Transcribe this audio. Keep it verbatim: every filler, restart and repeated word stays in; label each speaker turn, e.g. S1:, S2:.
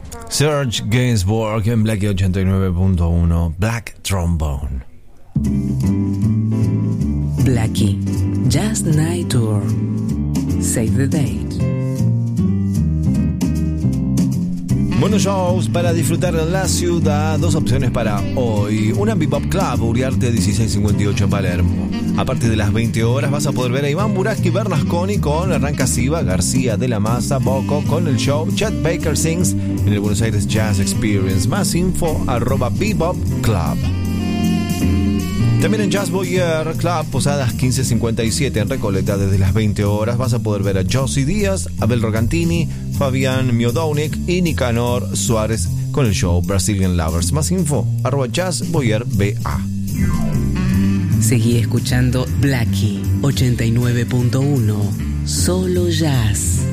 S1: Serge Gainsbourg en Blackie ochenta y nueve punto uno. Black Trombone.
S2: Blackie Jazz Night Tour. Save the date.
S1: Buenos shows para disfrutar en la ciudad. Dos opciones para hoy. Una en Bebop Club, Uriarte dieciséis cincuenta y ocho en Palermo. A partir de las veinte horas vas a poder ver a Iván Buraski Bernasconi con Arranca Siva, García de la Maza, Boco con el show Chet Baker Sings en el Buenos Aires Jazz Experience. Más info arroba Bebop Club. También en Jazz Boyer Club, Posadas quince cincuenta y siete en Recoleta, desde las veinte horas vas a poder ver a Josie Díaz, Abel Rogantini, Fabián Miodownik y Nicanor Suárez con el show Brazilian Lovers. Más info arroba Jazz Boyer B A.
S2: Seguí escuchando Blackie ochenta y nueve punto uno. Solo jazz.